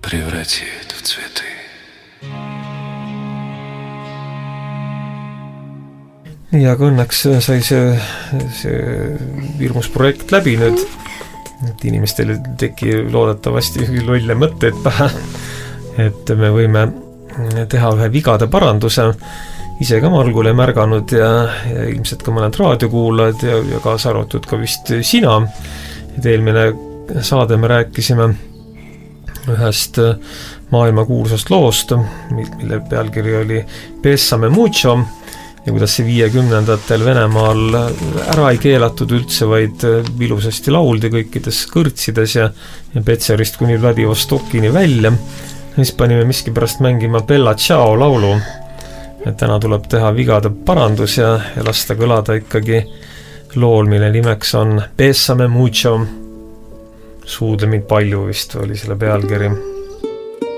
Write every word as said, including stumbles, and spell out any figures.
превратит в цветы. Nii, aga õnneks sai see, see hirmus projekt läbi nüüd, et inimestel teki loodetavasti lolle mõtteid pähe, et me võime teha ühe vigade paranduse. Ise ka ma algul ei märganud ja, ja ilmselt ka mõned raadiokuulajad ja, ja kaasa arvatud ka vist sina. Et eelmine saade me rääkisime ühest maailma kuulsast loost, mille pealkiri oli Bésame mucho ja kuidas see viiekümnendatel Venemaal ära ei keelatud üldse, vaid ilusasti lauldi kõikides kõrtsides ja, ja Petserist kuni Vladivostokini välja. Siis panime miski pärast mängima Bella Ciao laulu. Et täna tuleb teha vigade parandus ja, ja lasta kõlada ikkagi lool, mille nimeks on Bésame mucho. Suudle mind palju vist oli selle pealkiri.